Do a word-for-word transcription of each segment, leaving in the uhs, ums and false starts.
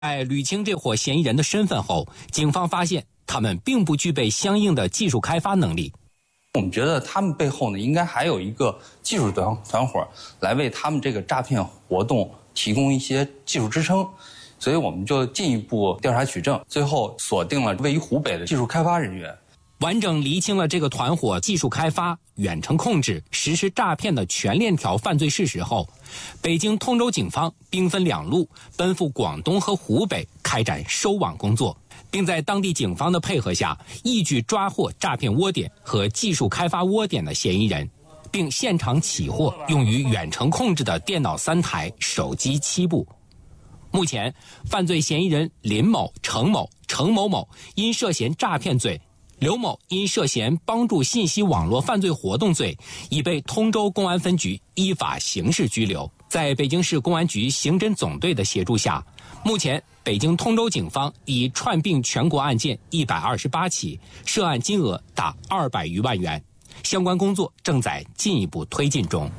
在捋清这伙嫌疑人的身份后，警方发现他们并不具备相应的技术开发能力。 我们觉得他们背后呢，应该还有一个技术团团伙来为他们这个诈骗活动提供一些技术支撑，所以我们就进一步调查取证，最后锁定了位于湖北的技术开发人员。 完整厘清了这个团伙技术开发、远程控制、实施诈骗的全链条犯罪事实后，北京通州警方兵分两路，奔赴广东和湖北开展收网工作，并在当地警方的配合下，一举抓获诈骗窝点和技术开发窝点的嫌疑人，并现场起获用于远程控制的电脑三台、手机七部。目前，犯罪嫌疑人林某、程某、程某某因涉嫌诈骗罪，刘某因涉嫌帮助信息网络犯罪活动罪，已被通州公安分局依法刑事拘留。在北京市公安局刑侦总队的协助下，目前北京通州警方已串并全国案件一百二十八起，涉案金额达二百余万元，相关工作正在进一步推进中。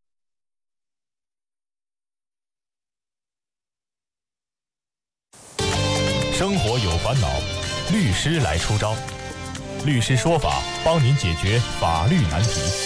生活有烦恼，律师来出招。律师说法，帮您解决法律难题。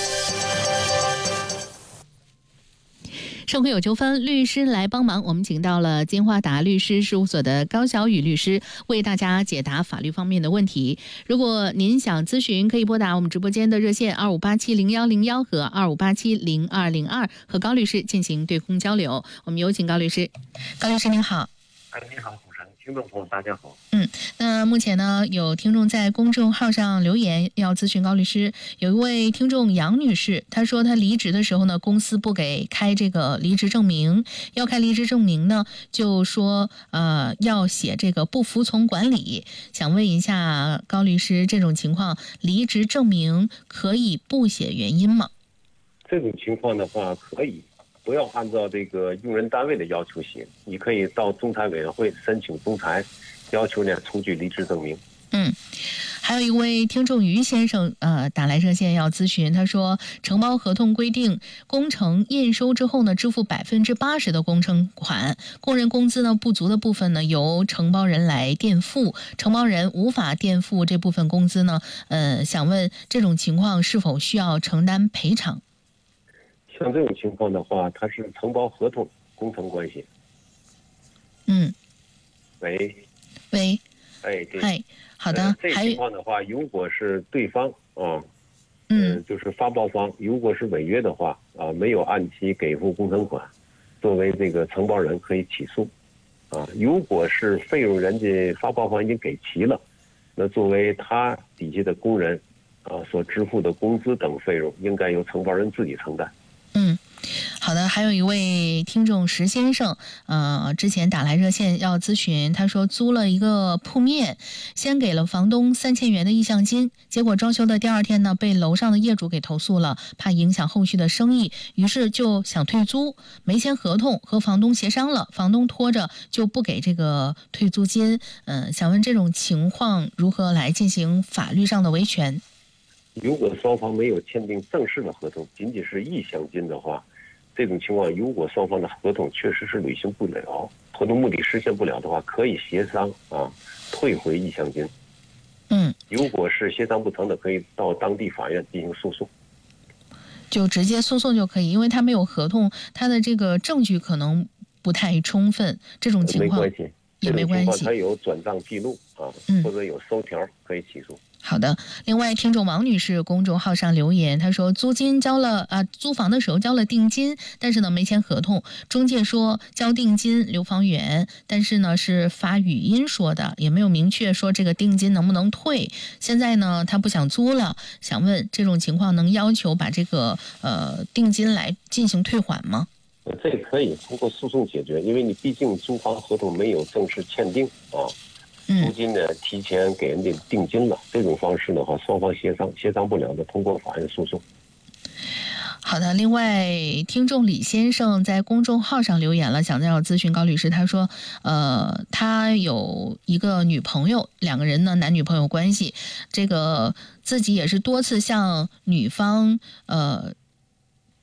生活有纠纷，律师来帮忙。我们请到了金华达律师事务所的高小雨律师，为大家解答法律方面的问题。如果您想咨询，可以拨打我们直播间的热线二五八七零幺零幺和二五八七零二零二，和高律师进行对空交流。我们有请高律师。高律师您好。 哎，你好，主持人，听众朋友大家好。 嗯，那目前呢，有听众在公众号上留言要咨询高律师。有一位听众杨女士，她说她离职的时候呢，公司不给开这个离职证明，要开离职证明呢，就说呃要写这个不服从管理。想问一下高律师，这种情况离职证明可以不写原因吗？ 这种情况的话，可以。不要按照这个用人单位的要求写，你可以到仲裁委员会申请仲裁，要求呢出具离职证明。 嗯，还有一位听众于先生，呃，打来热线要咨询，他说，承包合同规定，工程验收之后呢，支付百分之八十的工程款，工人工资呢不足的部分呢，由承包人来垫付，承包人无法垫付这部分工资呢，呃，想问这种情况是否需要承担赔偿？ 像这种情况的话，它是承包合同工程关系。 嗯。 喂。 喂。 哎，对。 哎，好的。 呃、这个情况的话，如果是对方啊， 嗯、 呃，就是发包方，如果是违约的话啊，没有按期给付工程款，作为这个承包人可以起诉。啊，如果是费用人家发包方已经给齐了，那作为他底下的工人啊所支付的工资等费用，应该由承包人自己承担。 嗯，好的。还有一位听众石先生，呃，之前打来热线要咨询，他说租了一个铺面，先给了房东三千元的意向金，结果装修的第二天呢，被楼上的业主给投诉了，怕影响后续的生意，于是就想退租，没签合同，和房东协商了，房东拖着就不给这个退租金。嗯、呃，想问这种情况如何来进行法律上的维权？ 如果双方没有签订正式的合同，仅仅是意向金的话，这种情况如果双方的合同确实是履行不了，合同目的实现不了的话，可以协商啊退回意向金。 嗯， 如果是协商不成的，可以到当地法院进行诉讼， 就直接诉讼就可以，因为他没有合同，他的这个证据可能不太充分，这种情况没关系， 也没关系。 他有转账记录啊， 嗯、 或者有收条可以起诉。 好的。另外，听众王女士公众号上留言，她说租金交了啊，租房的时候交了定金，但是呢没签合同，中介说交定金留房源，但是呢是发语音说的，也没有明确说这个定金能不能退。现在呢她不想租了，想问这种情况能要求把这个呃定金来进行退还吗？ 这个可以通过诉讼解决，因为你毕竟租房合同没有正式签订啊。租金呢，提前给人家定金了，这种方式的话，双方协商，协商不了的，通过法院诉讼。 好的。另外，听众李先生在公众号上留言了，想要咨询高律师。他说，呃，他有一个女朋友，两个人呢男女朋友关系，这个自己也是多次向女方呃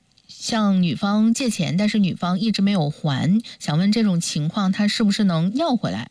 向女方借钱，但是女方一直没有还，想问这种情况他是不是能要回来？